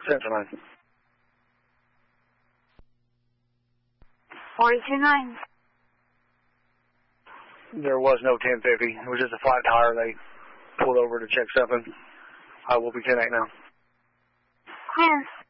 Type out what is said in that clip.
Central 9. 42-9. There was no 1050. It was just a flat tire. They pulled over to check something. I will be 10-8 now. Clear.